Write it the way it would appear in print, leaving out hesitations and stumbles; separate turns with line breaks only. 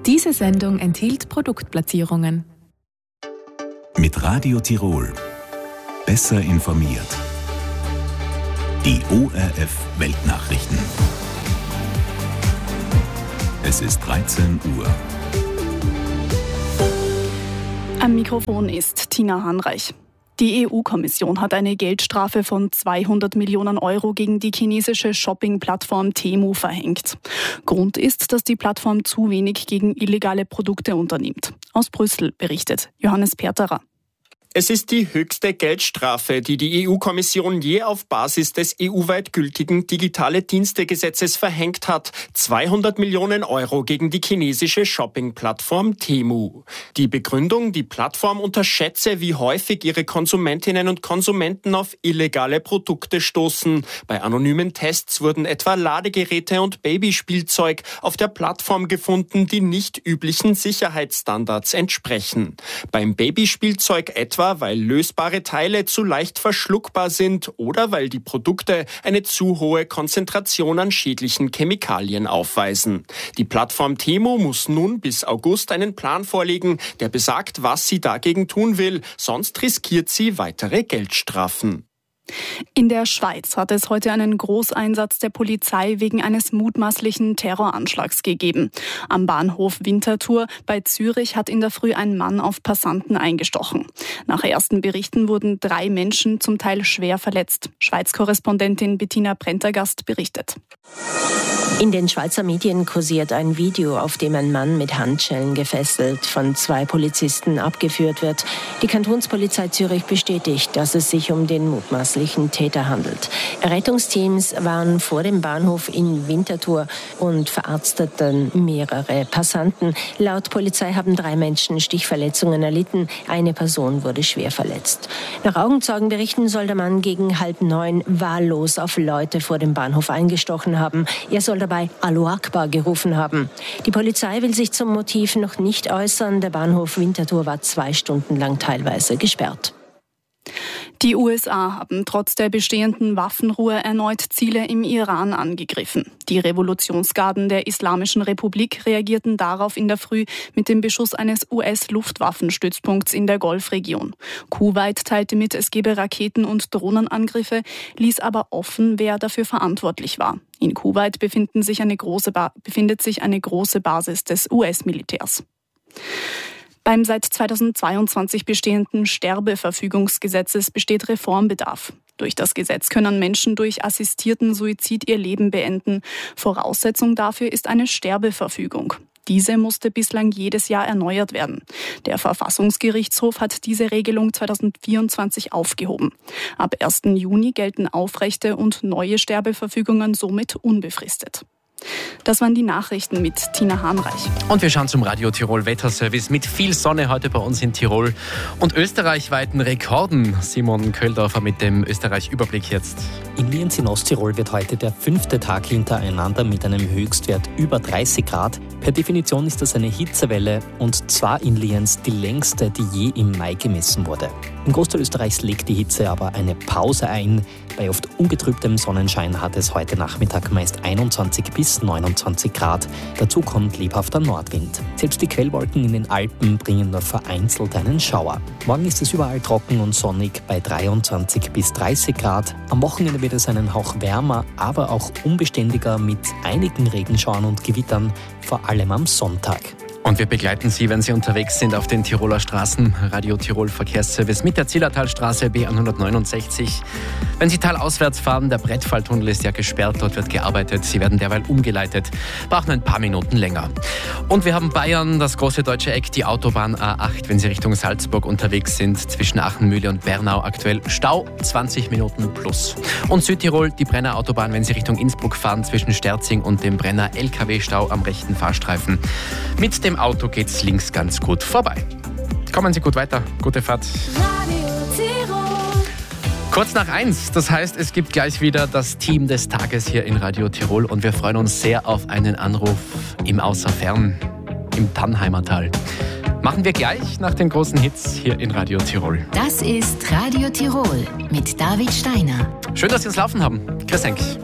Diese Sendung enthielt Produktplatzierungen.
Mit Radio Tirol. Besser informiert. Die ORF Weltnachrichten. Es ist 13 Uhr.
Am Mikrofon ist Tina Hanreich. Die EU-Kommission hat eine Geldstrafe von 200 Millionen Euro gegen die chinesische Shopping-Plattform Temu verhängt. Grund ist, dass die Plattform zu wenig gegen illegale Produkte unternimmt. Aus Brüssel berichtet Johannes Perterer.
Es ist die höchste Geldstrafe, die die EU-Kommission je auf Basis des EU-weit gültigen Digitale-Dienste-Gesetzes verhängt hat. 200 Millionen Euro gegen die chinesische Shopping-Plattform Temu. Die Begründung, die Plattform unterschätze, wie häufig ihre Konsumentinnen und Konsumenten auf illegale Produkte stoßen. Bei anonymen Tests wurden etwa Ladegeräte und Babyspielzeug auf der Plattform gefunden, die nicht üblichen Sicherheitsstandards entsprechen. Beim Babyspielzeug etwa, weil lösbare Teile zu leicht verschluckbar sind oder weil die Produkte eine zu hohe Konzentration an schädlichen Chemikalien aufweisen. Die Plattform Temu muss nun bis August einen Plan vorlegen, der besagt, was sie dagegen tun will, sonst riskiert sie weitere Geldstrafen.
In der Schweiz hat es heute einen Großeinsatz der Polizei wegen eines mutmaßlichen Terroranschlags gegeben. Am Bahnhof Winterthur bei Zürich hat in der Früh ein Mann auf Passanten eingestochen. Nach ersten Berichten wurden 3 Menschen zum Teil schwer verletzt. Schweiz-Korrespondentin Bettina Prentergast berichtet.
In den Schweizer Medien kursiert ein Video, auf dem ein Mann mit Handschellen gefesselt von 2 Polizisten abgeführt wird. Die Kantonspolizei Zürich bestätigt, dass es sich um den mutmaßlichen Täter handelt. Rettungsteams waren vor dem Bahnhof in Winterthur und verarzteten mehrere Passanten. Laut Polizei haben 3 Menschen Stichverletzungen erlitten. Eine Person wurde schwer verletzt. Nach Augenzeugenberichten soll der Mann gegen 8:30 wahllos auf Leute vor dem Bahnhof eingestochen haben. Er soll dabei Allahu Akbar gerufen haben. Die Polizei will sich zum Motiv noch nicht äußern. Der Bahnhof Winterthur war 2 Stunden lang teilweise gesperrt.
Die USA haben trotz der bestehenden Waffenruhe erneut Ziele im Iran angegriffen. Die Revolutionsgarden der Islamischen Republik reagierten darauf in der Früh mit dem Beschuss eines US-Luftwaffenstützpunkts in der Golfregion. Kuwait teilte mit, es gebe Raketen- und Drohnenangriffe, ließ aber offen, wer dafür verantwortlich war. In Kuwait befindet sich eine große Basis des US-Militärs. Beim seit 2022 bestehenden Sterbeverfügungsgesetzes besteht Reformbedarf. Durch das Gesetz können Menschen durch assistierten Suizid ihr Leben beenden. Voraussetzung dafür ist eine Sterbeverfügung. Diese musste bislang jedes Jahr erneuert werden. Der Verfassungsgerichtshof hat diese Regelung 2024 aufgehoben. Ab 1. Juni gelten aufrechte und neue Sterbeverfügungen somit unbefristet. Das waren die Nachrichten mit Tina Hanreich.
Und wir schauen zum Radio Tirol Wetterservice mit viel Sonne heute bei uns in Tirol und österreichweiten Rekorden. Simon Köhldorfer mit dem Österreich-Überblick jetzt.
In Lienz in Osttirol wird heute der 5. Tag hintereinander mit einem Höchstwert über 30 Grad. Per Definition ist das eine Hitzewelle und zwar in Lienz die längste, die je im Mai gemessen wurde. Im Großteil Österreichs legt die Hitze aber eine Pause ein. Bei oft ungetrübtem Sonnenschein hat es heute Nachmittag meist 21 bis 29 Grad. Dazu kommt lebhafter Nordwind. Selbst die Quellwolken in den Alpen bringen nur vereinzelt einen Schauer. Morgen ist es überall trocken und sonnig bei 23 bis 30 Grad. Am Wochenende wird es einen Hauch wärmer, aber auch unbeständiger mit einigen Regenschauern und Gewittern, vor allem am Sonntag.
Und wir begleiten Sie, wenn Sie unterwegs sind auf den Tiroler Straßen. Radio Tirol Verkehrsservice mit der Zillertalstraße B169. Wenn Sie talauswärts fahren, der Brettfalltunnel ist ja gesperrt, dort wird gearbeitet. Sie werden derweil umgeleitet, brauchen ein paar Minuten länger. Und wir haben Bayern, das große deutsche Eck, die Autobahn A8, wenn Sie Richtung Salzburg unterwegs sind, zwischen Aachenmühle und Bernau aktuell Stau, 20 Minuten plus. Und Südtirol, die Brenner Autobahn, wenn Sie Richtung Innsbruck fahren, zwischen Sterzing und dem Brenner LKW-Stau am rechten Fahrstreifen. Mit dem Auto geht's links ganz gut vorbei. Kommen Sie gut weiter. Gute Fahrt. Kurz nach 1, das heißt, es gibt gleich wieder das Team des Tages hier in Radio Tirol und wir freuen uns sehr auf einen Anruf im Außerfern, im Tannheimer Machen wir gleich nach den großen Hits hier in Radio Tirol.
Das ist Radio Tirol mit David Steiner.
Schön, dass Sie uns laufen haben. Grüß euch.